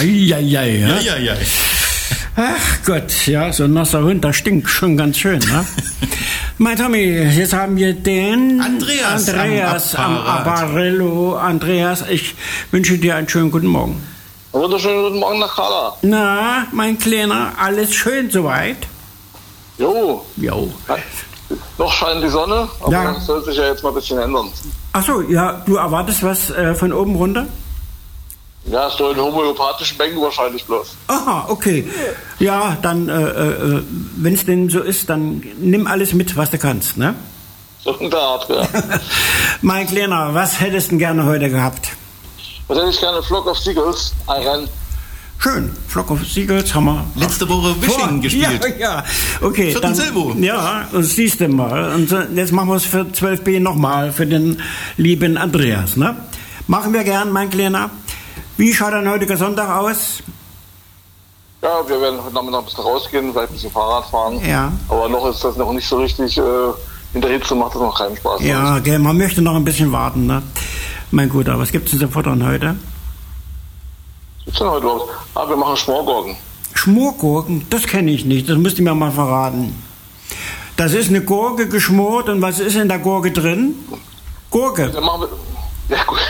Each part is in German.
Eieiei, ja? Ja. Ach Gott, ja, so ein nasser Hund, das stinkt schon ganz schön, ne? Mein Tommy, jetzt haben wir den Andreas am Apparello. Andreas, ich wünsche dir einen schönen guten Morgen. Wunderschönen guten Morgen nach Kala. Na, mein Kleiner, alles schön soweit? Jo. Jo. Noch scheint die Sonne, aber Ja. das soll sich ja jetzt mal ein bisschen ändern. Ach so, ja, du erwartest was von oben runter? Ja, so in homöopathischen Bänken wahrscheinlich bloß. Aha, okay. Ja, dann, wenn es denn so ist, dann nimm alles mit, was du kannst, ne? So in der Art, ja. Mein Kleiner, was hättest du denn gerne heute gehabt? Was hätte ich gerne? Flock of Seagulls, ein Rennen. Schön, Flock of Seagulls haben wir. Letzte Woche Wishing gespielt. Ja, okay. Vierten Silbo. Ja, das siehst du mal. Und jetzt machen wir es für 12b nochmal, für den lieben Andreas, ne? Machen wir gern, mein Kleiner. Wie schaut dein heutiger Sonntag aus? Ja, wir werden heute Nachmittag ein bisschen rausgehen, vielleicht ein bisschen Fahrrad fahren. Ja. Aber noch ist das noch nicht so richtig, in der Hitze macht das noch keinen Spaß. Ja, okay, man möchte noch ein bisschen warten, ne? Mein Guter, was gibt's denn zu futtern heute? Was gibt's denn heute überhaupt? Wir machen Schmorgurken. Schmorgurken? Das kenne ich nicht, das müsst ihr mir mal verraten. Das ist eine Gurke geschmort und was ist in der Gurke drin? Gurke. Dann machen wir... Ja, gut.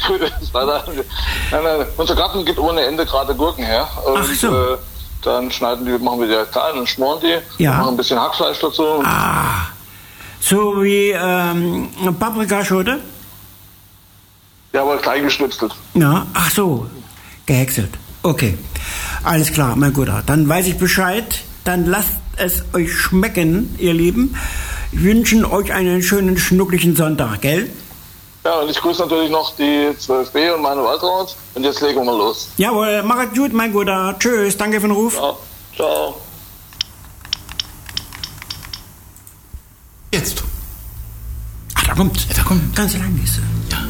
Nein, unser Garten gibt ohne Ende gerade Gurken her. Und, Ach so. Dann machen wir die klein und schmoren die. Ja. Machen ein bisschen Hackfleisch dazu. Ah, so wie Paprikaschote? Ja, aber klein geschnitzelt. Ja, ach so, gehäckselt. Okay, alles klar, mein Guter. Dann weiß ich Bescheid. Dann lasst es euch schmecken, ihr Lieben. Ich wünsche euch einen schönen, schnuckligen Sonntag, gell? Ja, und ich grüße natürlich noch die 12b und meine Waldraut. Und jetzt legen wir mal los. Jawohl, macht's gut, mein Guter. Tschüss, danke für den Ruf. Ja, ciao. Jetzt. Ach, da kommt. Ja, da kommt. Ganz leise.